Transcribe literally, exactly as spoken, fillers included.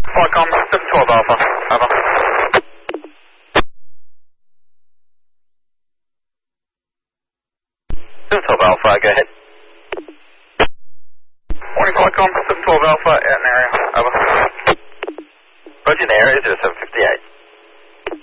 Flycom seven twelve Alpha, over. seven twelve Alpha, go ahead. Morning Flycom seven twelve Alpha, out in area, over. Roger in the area, zero seven fifty-eight.